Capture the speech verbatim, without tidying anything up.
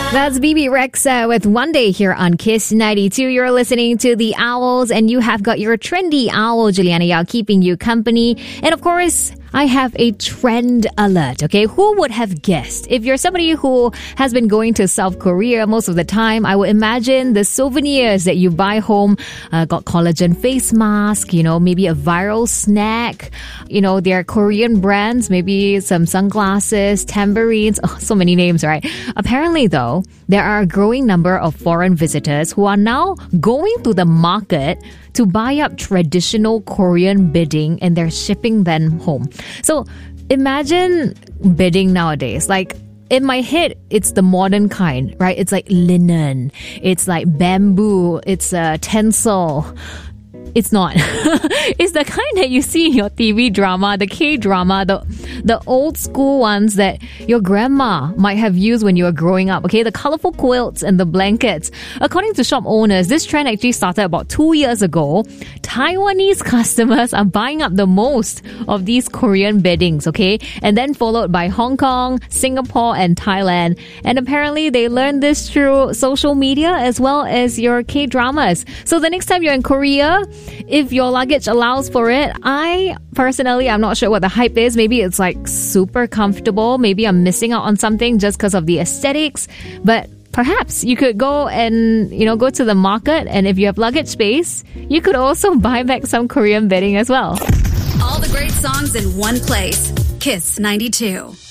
That's B B Rexa with One Day here on Kiss ninety-two. You're listening to The Owls and you have got your trendy owl, Juliana Yao, keeping you company. And of course, I have a trend alert, okay? Who would have guessed? If you're somebody who has been going to South Korea most of the time, I would imagine the souvenirs that you buy home uh, got collagen face mask, you know, maybe a viral snack, you know, their Korean brands, maybe some sunglasses, tambourines, oh, so many names, right? Apparently, though, there are a growing number of foreign visitors who are now going to the market to buy up traditional Korean bedding and they're shipping them home. So imagine bedding nowadays. Like in my head, it's the modern kind, right? It's like linen. It's like bamboo. It's a tencel. It's not. It's the kind that you see in your T V drama, the K-drama, the the old school ones that your grandma might have used when you were growing up, okay? The colorful quilts and the blankets. According to shop owners, this trend actually started about two years ago. Taiwanese customers are buying up the most of these Korean beddings, okay? And then followed by Hong Kong, Singapore, and Thailand. And apparently they learned this through social media as well as your K-dramas. So the next time you're in Korea, if your luggage allows for it, I personally, I'm not sure what the hype is. Maybe it's like super comfortable. Maybe I'm missing out on something just because of the aesthetics. But perhaps you could go and, you know, go to the market. And if you have luggage space, you could also buy back some Korean bedding as well. All the great songs in one place. Kiss ninety-two.